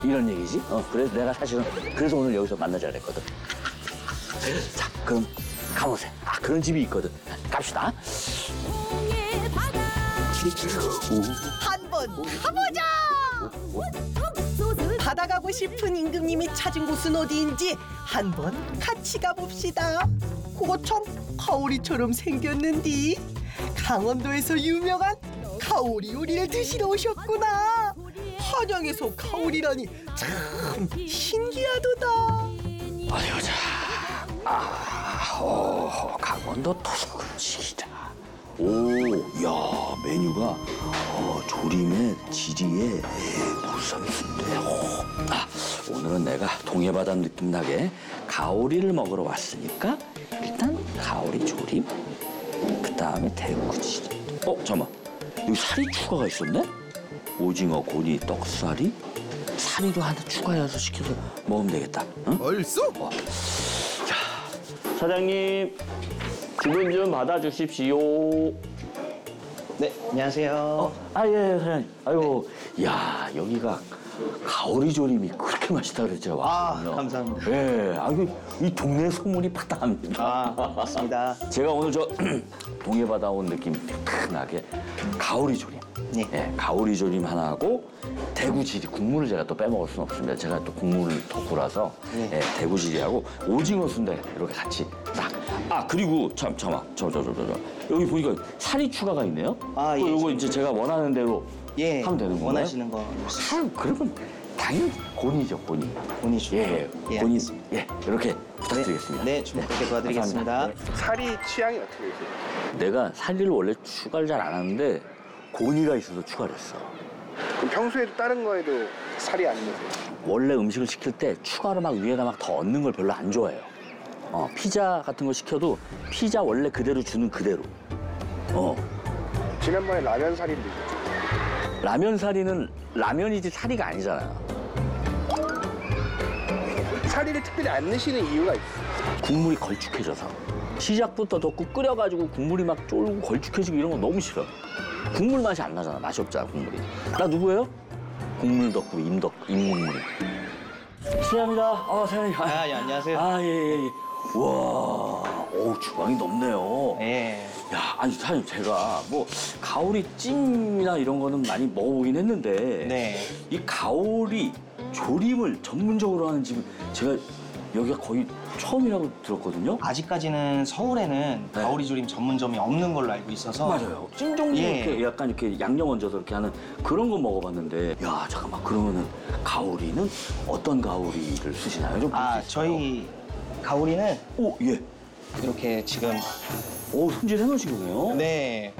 이런 얘기지? 그래서 내가 사실은 그래서 오늘 여기서 만나자 그랬거든. 자, 그럼 가보세요. 그런 집이 있거든. 갑시다. 한번 가보자. 바다 가고 싶은 임금님이 찾은 곳은 어디인지 한번 같이 가봅시다. 그거 참 가오리처럼 생겼는디. 강원도에서 유명한 가오리 요리를 드시러 오셨구나. 한양에서 가오리라니 참 신기하도다. 어디 보자. 강원도 토속음식이다. 야, 메뉴가 조림에 지리에 무삼순대. 오늘은 내가 동해바다 느낌 나게 가오리를 먹으러 왔으니까 일단 가오리 조림, 그 다음에 대구지. 잠깐만, 여기 살이 추가가 있었네? 오징어, 고니, 떡살이, 사리도 하나 추가해서 시켜서 먹으면 되겠다. 응? 얼쑤? 사장님, 주문 좀 받아주십시오. 네, 안녕하세요. 예, 사장님. 아이고, 야, 여기가 가오리 조림이 그렇게 맛있다 그랬죠. 왔거든요. 감사합니다. 예, 이 동네 소문이 파다합니다. 맞습니다. 제가 오늘 저 동해바다 온 느낌 뜨끈하게 가오리 조림. 네. 예, 가오리 조림 하나하고 대구지리 국물을 제가 또 빼먹을 수는 없습니다. 제가 또 국물을 덕후라서 네. 예, 대구지리하고 오징어 순대 이렇게 같이 딱. 그리고 잠깐만 저 여기 보니까 살이 추가가 있네요. 예. 요거 이제 제가 원하는 대로 예, 하면 되는 건가요? 원하시는 거. 그러면 당연히 곤이죠, 곤이. 곤이죠. 예, 예, 곤이. 알겠습니다. 예, 이렇게 부탁드리겠습니다. 네, 좀 그렇게 도와드리겠습니다. 감사합니다. 살이 취향이 어떻게 되세요? 내가 살리를 원래 추가를 잘 안 하는데 곤이가 있어서 추가를 했어. 그럼 평소에도 다른 거에도 살이 안 드세요? 원래 음식을 시킬 때 추가로 막 위에다 막 더 얹는 걸 별로 안 좋아해요. 피자 같은 거 시켜도 피자 원래 그대로 주는 그대로. 지난번에 라면 살이 드셨죠? 라면 사리는 라면이지 사리가 아니잖아요. 살이를 특별히 안 넣으시는 이유가 있어요? 국물이 걸쭉해져서. 시작부터 덮고 끓여가지고 국물이 막 쫄고 걸쭉해지고 이런 거 너무 싫어. 국물 맛이 안 나잖아. 맛이 없잖아, 국물이. 나 누구예요? 국물 덕후, 임국물. 실례합니다. 사장님. 예, 안녕하세요. 예. 와, 주방이 넓네요. 예. 야, 아니, 사장님, 제가 뭐, 가오리 찜이나 이런 거는 많이 먹어보긴 했는데, 네. 이 가오리 조림을 전문적으로 하는 집은 제가 여기가 거의 처음이라고 들었거든요. 아직까지는 서울에는 네. 가오리 조림 전문점이 없는 걸로 알고 있어서. 맞아요. 찜 종류 예. 이렇게 약간 이렇게 양념 얹어서 이렇게 하는 그런 거 먹어봤는데, 야, 잠깐만, 그러면은 가오리는 어떤 가오리를 쓰시나요? 좀 볼수 있을까요? 저희 가오리는 예. 이렇게 지금 손질해 놓으신 거네요? 네.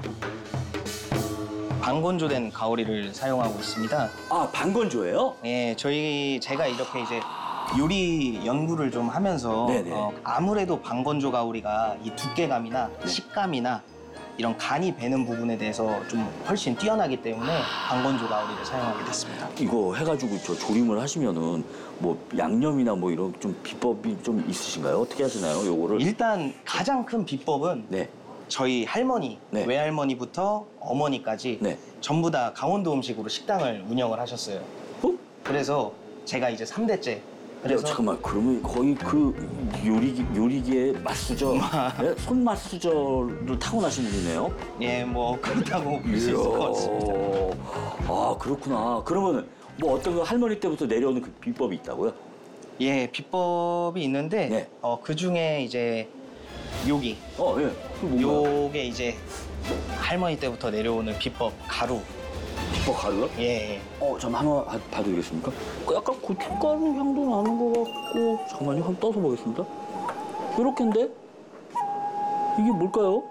방건조된 가오리를 사용하고 있습니다. 방건조예요? 예, 제가 이렇게 이제 요리 연구를 좀 하면서 네네. 아무래도 방건조 가오리가 이 두께감이나 네. 식감이나 이런 간이 배는 부분에 대해서 좀 훨씬 뛰어나기 때문에 방건조 가오리를 사용하게 됐습니다. 이거 해가지고 저 조림을 하시면은 뭐 양념이나 뭐 이런 좀 비법이 좀 있으신가요? 어떻게 하시나요, 요거를? 일단 가장 큰 비법은 네. 저희 할머니, 네. 외할머니부터 어머니까지 네. 전부 다 강원도 음식으로 식당을 운영을 하셨어요. 그래서 제가 이제 3대째. 그래서 잠깐만, 그러면 거의 그 요리계의 맛수저, 네? 손맛수저를 타고나신 분이네요? 예, 뭐 그렇다고 볼 수 있을 것 같습니다. 그렇구나. 그러면 뭐 어떤 거 할머니 때부터 내려오는 그 비법이 있다고요? 예, 비법이 있는데 네. 그 중에 이제 요기, 예. 그 뭔가요? 요게 이제 할머니 때부터 내려오는 비법 가루. 비법 가루요? 예. 잠깐 한번 봐도 되겠습니까? 약간 고춧가루 향도 나는 것 같고. 잠깐만요, 한번 떠서 보겠습니다. 요렇게인데? 이게 뭘까요?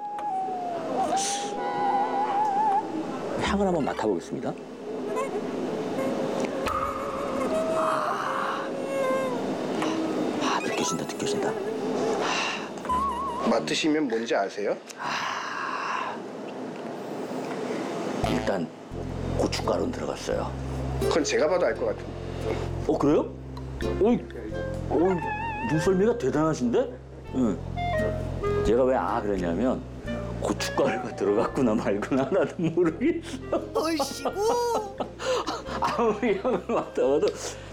향을 한번 맡아보겠습니다. 느껴진다. 맡으시면 뭔지 아세요? 일단 고춧가루는 들어갔어요. 그건 제가 봐도 알 것 같은데. 그래요? 눈썰미가 대단하신데? 응. 제가 왜 그러냐면 고춧가루가 들어갔구나 말구나 나도 모르겠어. 얼씨구. 아무리 향을 맡아봐도